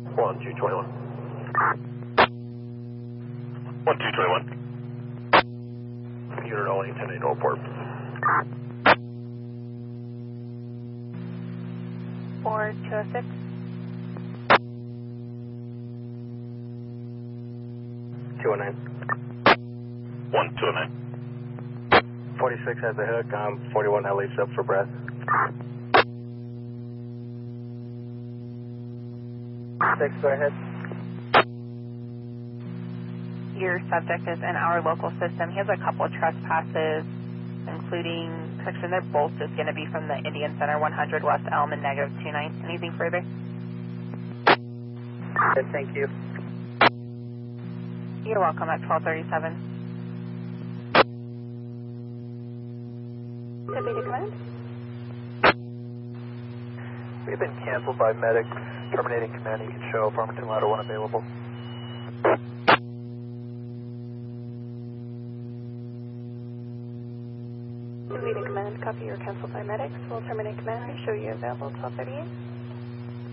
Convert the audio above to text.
1221. 1221. Unit only, 10-8 report. 4206. 209. 1209. 46 has the hook. 41 LA sub for breath. 6, go ahead. Your subject is in our local system. He has a couple of trespasses, including section. They're both just going to be from the Indian Center 100 West Elm and -29. Anything further? Good, thank you. You're welcome at 1237. Deputy Command? We've been canceled by medics. Terminating command. You can show Farmington Ladder 1 available. Deputy Command, copy your canceled by medics. We'll terminate command and show you available 1238.